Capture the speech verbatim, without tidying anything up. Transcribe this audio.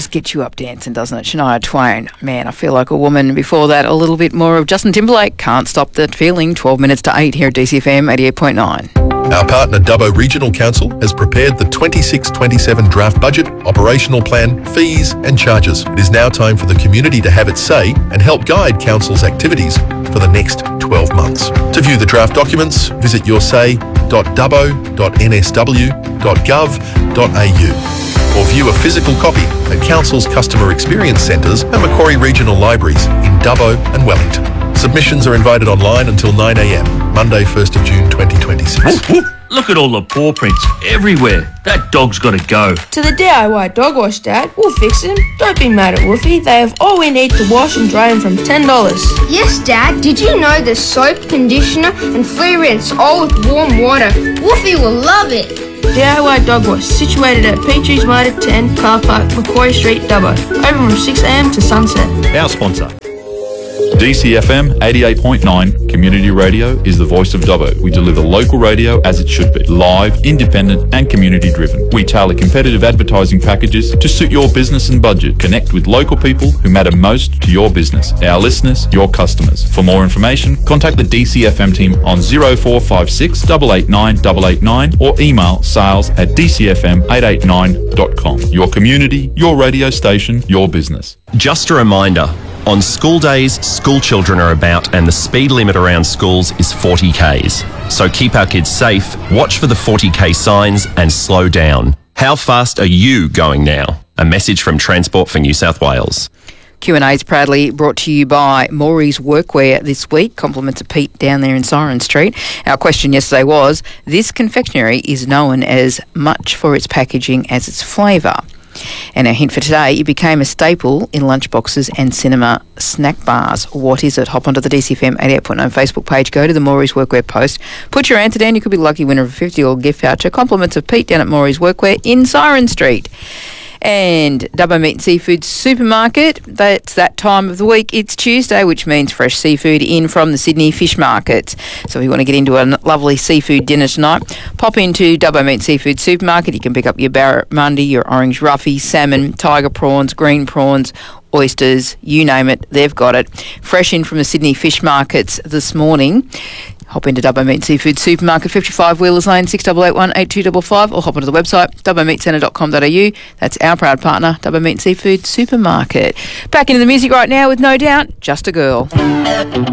just gets you up dancing, doesn't it? Shania Twain. Man, I feel like a woman. Before that, a little bit more of Justin Timberlake. Can't Stop That Feeling. twelve minutes to eight here at D C F M eighty-eight point nine. Our partner Dubbo Regional Council has prepared the twenty-six twenty-seven draft budget, operational plan, fees and charges. It is now time for the community to have its say and help guide Council's activities for the next twelve months. To view the draft documents, visit yoursay dot dubbo dot n s w dot gov dot a u or view a physical copy at Council's Customer Experience Centres and Macquarie Regional Libraries in Dubbo and Wellington. Submissions are invited online until nine a m, Monday first of June twenty twenty-six. Look at all the paw prints everywhere. That dog's got to go. To the D I Y dog wash, Dad. We'll fix him. Don't be mad at Woofy. They have all we need to wash and dry him from ten dollars. Yes, Dad. Did you know there's soap, conditioner and free rinse all with warm water? Woofy will love it. D I Y Dog Wash, situated at Petries Motor ten, Car Park, Macquarie Street, Dubbo. Open from six a m to sunset. Our sponsor. D C F M eighty-eight point nine Community Radio is the voice of Dubbo. We deliver local radio as it should be. Live, independent and community driven. We tailor competitive advertising packages to suit your business and budget. Connect with local people who matter most to your business. Our listeners, your customers. For more information, contact the D C F M team on zero four five six, eight eight nine, eight eight nine or email sales at d c f m eight eight nine dot com. Your community, your radio station, your business. Just a reminder, on school days, school children are about and the speed limit around schools is forty kays. So keep our kids safe, watch for the forty k signs and slow down. How fast are you going now? A message from Transport for New South Wales. Q and A is proudly brought to you by Maury's Workwear this week. Compliments of Pete down there in Siren Street. Our question yesterday was, this confectionery is known as much for its packaging as its flavour. And our hint for today, it became a staple in lunchboxes and cinema snack bars. What is it? Hop onto the D C F M eighty-eight point nine Facebook page, go to the Maury's Workwear post, put your answer down, you could be the lucky winner of a fifty dollars gift voucher. Compliments of Pete down at Maury's Workwear in Siren Street. And Dubbo Meat and Seafood Supermarket, that's that time of the week. It's Tuesday, which means fresh seafood in from the Sydney fish markets. So if you want to get into a lovely seafood dinner tonight, pop into Dubbo Meat and Seafood Supermarket. You can pick up your barramundi, your orange roughy, salmon, tiger prawns, green prawns, oysters, you name it, they've got it. Fresh in from the Sydney fish markets this morning. Hop into Dubbo Meat and Seafood Supermarket, fifty-five Wheelers Lane, six eight eight one, eight two five five, or hop onto the website, dubbo meat centre dot com dot a u. That's our proud partner, Dubbo Meat and Seafood Supermarket. Back into the music right now with No Doubt, Just a Girl.